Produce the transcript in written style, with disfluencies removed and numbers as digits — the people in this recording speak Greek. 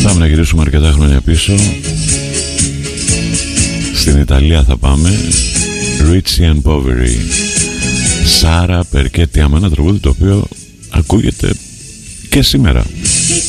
Πάμε να γυρίσουμε αρκετά χρόνια πίσω. Στην Ιταλία θα πάμε. Ricci and Poveri, Sara perché ti amo, ένα τραγούδι το οποίο ακούγεται και σήμερα.